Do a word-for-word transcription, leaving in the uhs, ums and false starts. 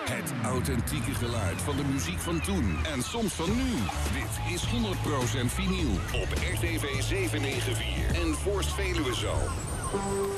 Het authentieke geluid van de muziek van toen en soms van nu. Dit is honderd procent vinyl op R T V zeven negen vier en Voorst Veluwezoom.